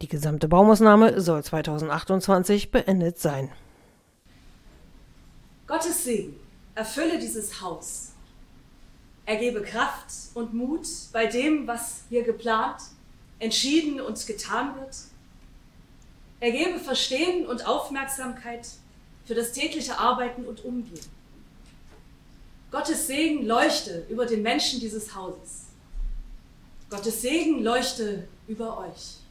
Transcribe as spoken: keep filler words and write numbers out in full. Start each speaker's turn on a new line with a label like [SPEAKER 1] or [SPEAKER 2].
[SPEAKER 1] Die gesamte Baumaßnahme soll zweitausendachtundzwanzig beendet sein.
[SPEAKER 2] Gottes Segen erfülle dieses Haus. Er gebe Kraft und Mut bei dem, was hier geplant, entschieden und getan wird. Er gebe Verstehen und Aufmerksamkeit für das tägliche Arbeiten und Umgehen. Gottes Segen leuchte über den Menschen dieses Hauses. Gottes Segen leuchte über euch.